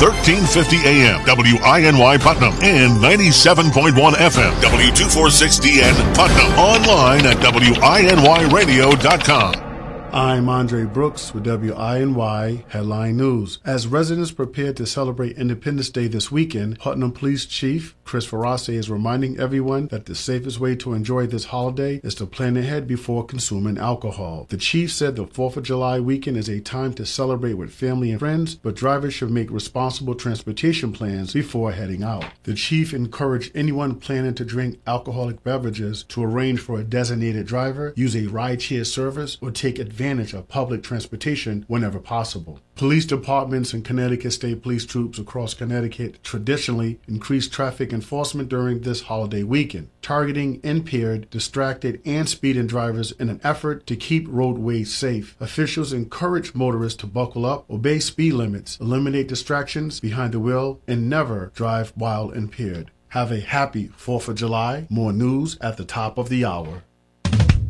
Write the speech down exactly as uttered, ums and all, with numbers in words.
thirteen fifty A M, W I N Y Putnam, and ninety-seven point one F M, W two forty-six D N Putnam. Online at W I N Y radio dot com. I'm Andre Brooks with W I N Y Headline News. As residents prepare to celebrate Independence Day this weekend, Putnam Police Chief Chris Ferrace is reminding everyone that the safest way to enjoy this holiday is to plan ahead before consuming alcohol. The chief said the fourth of July weekend is a time to celebrate with family and friends, but drivers should make responsible transportation plans before heading out. The chief encouraged anyone planning to drink alcoholic beverages to arrange for a designated driver, use a rideshare service, or take advantage advantage of public transportation whenever possible. Police departments and Connecticut State Police troops across Connecticut traditionally increase traffic enforcement during this holiday weekend, targeting impaired, distracted, and speeding drivers in an effort to keep roadways safe. Officials encourage motorists to buckle up, obey speed limits, eliminate distractions behind the wheel, and never drive while impaired. Have a happy fourth of July. More news at the top of the hour.